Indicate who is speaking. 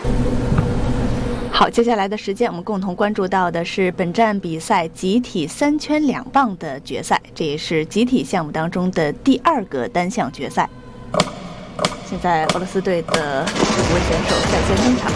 Speaker 1: 好，接下来的时间我们共同关注到的是本站比赛集体3圈2棒的决赛，这也是集体项目当中的第2个单项决赛。现在俄罗斯队的5位选手率先登场。